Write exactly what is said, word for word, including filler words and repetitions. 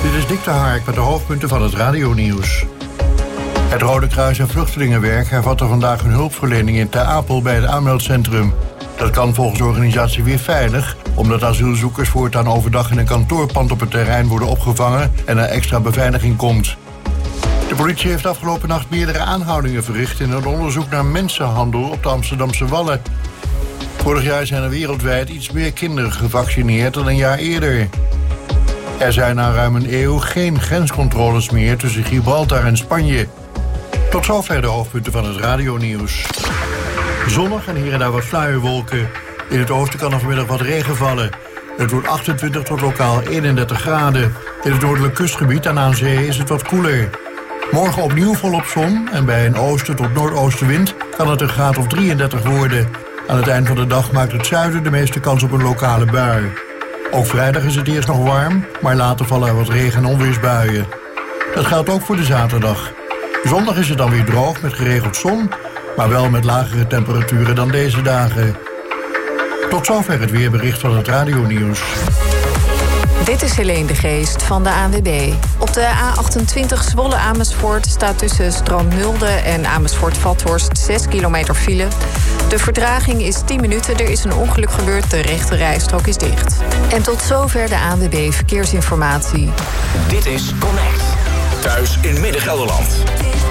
Dit is Dick de Hark met de hoofdpunten van het radionieuws. Het Rode Kruis en Vluchtelingenwerk hervatten vandaag hun hulpverlening in Ter Apel bij het aanmeldcentrum. Dat kan volgens de organisatie weer veilig, omdat asielzoekers voortaan overdag in een kantoorpand op het terrein worden opgevangen en er extra beveiliging komt. De politie heeft afgelopen nacht meerdere aanhoudingen verricht in een onderzoek naar mensenhandel op de Amsterdamse Wallen. Vorig jaar zijn er wereldwijd iets meer kinderen gevaccineerd dan een jaar eerder. Er zijn na ruim een eeuw geen grenscontroles meer tussen Gibraltar en Spanje. Tot zover de hoofdpunten van het radionieuws. Zonnig en hier en daar wat sluierwolken. In het oosten kan er vanmiddag wat regen vallen. Het wordt achtentwintig tot lokaal eenendertig graden. In het noordelijk kustgebied en aan zee is het wat koeler. Morgen opnieuw volop zon en bij een oosten tot noordoostenwind kan het een graad of drieëndertig worden. Aan het eind van de dag maakt het zuiden de meeste kans op een lokale bui. Ook vrijdag is het eerst nog warm, maar later vallen er wat regen- en onweersbuien. Dat geldt ook voor de zaterdag. Zondag is het dan weer droog met geregeld zon, maar wel met lagere temperaturen dan deze dagen. Tot zover het weerbericht van het radionieuws. Dit is Helene de Geest van de A N W B. Op de A achtentwintig Zwolle-Amersfoort staat tussen Strandmulde en Amersfoort-Vathorst zes kilometer file. De vertraging is tien minuten. Er is een ongeluk gebeurd. De rechte rijstrook is dicht. En tot zover de A N W B Verkeersinformatie. Dit is Connect. Thuis in Midden-Gelderland.